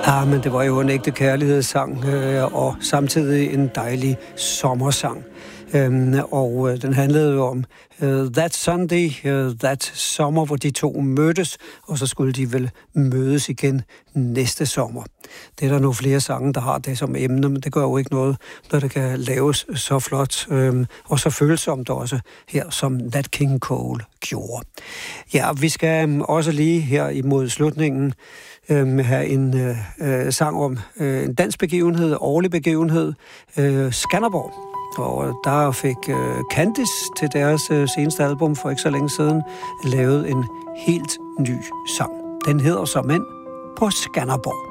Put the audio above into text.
Ah, men det var jo en ægte kærlighedssang, og samtidig en dejlig sommersang. Og den handlede jo om That Sunday, That Summer, hvor de to mødtes, og så skulle de vel mødes igen næste sommer. Det er der nogle flere sange, der har det som emne, men det gør jo ikke noget, når det kan laves så flot og så følsomt også her, som Nat King Cole gjorde. Ja, vi skal også lige her imod slutningen have en sang om en dansk begivenhed, årlig begivenhed, Skanderborg. Og der fik Candice til deres seneste album for ikke så længe siden lavet en helt ny sang. Den hedder Så Mænd på Skanderborg.